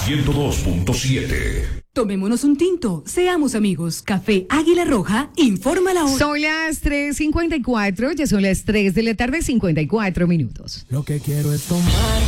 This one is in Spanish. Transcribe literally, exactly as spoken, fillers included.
ciento dos punto siete. Tomémonos un tinto, seamos amigos. Café Águila Roja, informa la hora. Son las tres cincuenta y cuatro, ya son las tres de la tarde, cincuenta y cuatro minutos. Lo que quiero es tomar